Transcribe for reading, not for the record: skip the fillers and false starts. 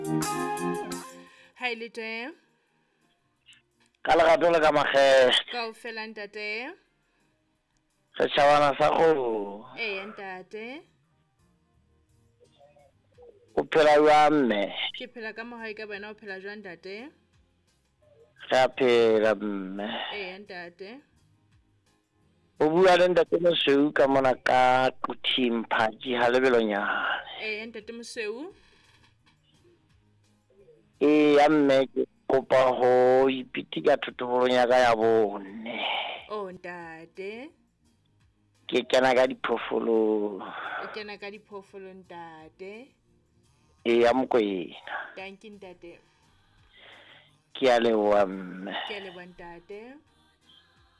Hi Lete, Ka lerato le ka makgethe kaofela ntate. setšhabana sa go Ntate. o phela jwang mme Ke phela ka mohae ka wena o phela jwang ntate? re a phela mme Ntate. o bua le ntate Mosweu ka mona ka Quthimphaji ha lebelonyana Ntate Mosweu. ya mme ke kopa ho ipitika thotobolong ya ka ya bone Ntate. ke kena ka diphoofolong O kena ka diphoofolo ntate. ya Mokwena Thank you ntate. ke a leboha mme Ke a leboha ntate.